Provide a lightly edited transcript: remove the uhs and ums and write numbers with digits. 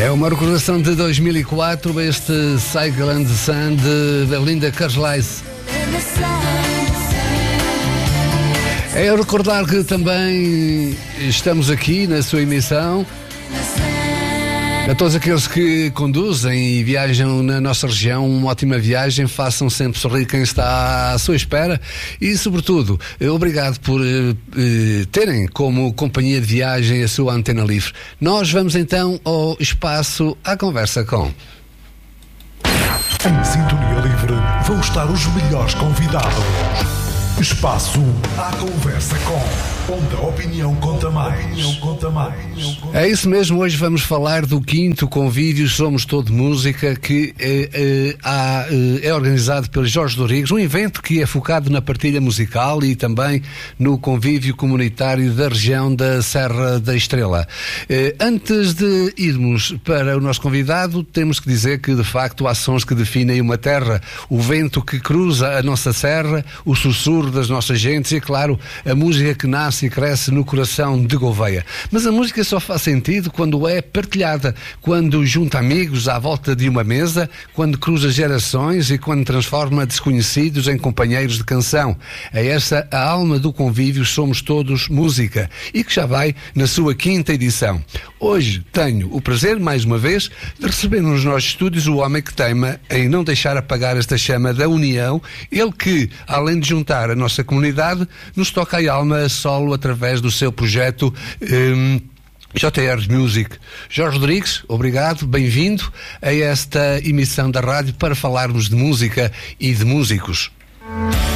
É uma recordação de 2004, este Cycle and the Sun de Belinda Carlisle. É recordar que também estamos aqui na sua emissão. A todos aqueles que conduzem e viajam na nossa região, uma ótima viagem, façam sempre sorrir quem está à sua espera e, sobretudo, obrigado por terem como companhia de viagem a sua Antena Livre. Nós vamos então ao espaço à conversa com... Em Sintonia Livre vão estar os melhores convidados. Espaço à conversa com, onde a opinião conta mais. É isso mesmo, hoje vamos falar do 5º convívio Somos Todo Música, que é organizado pelo Jorge Rodrigues, um evento que é focado na partilha musical e também no convívio comunitário da região da Serra da Estrela. Antes de irmos para o nosso convidado, temos que dizer que de facto há sons que definem uma terra, o vento que cruza a nossa serra, o sussurro das nossas gentes e, claro, a música que nasce e cresce no coração de Gouveia. Mas a música só faz sentido quando é partilhada, quando junta amigos à volta de uma mesa, quando cruza gerações e quando transforma desconhecidos em companheiros de canção. É essa a alma do convívio Somos Todos Música e que já vai na sua 5ª edição. Hoje tenho o prazer, mais uma vez, de receber nos nossos estúdios o homem que teima em não deixar apagar esta chama da união, ele que, além de juntar a nossa comunidade, nos toca a alma a solo através do seu projeto JR Music. Jorge Rodrigues, obrigado, bem-vindo a esta emissão da rádio para falarmos de música e de músicos.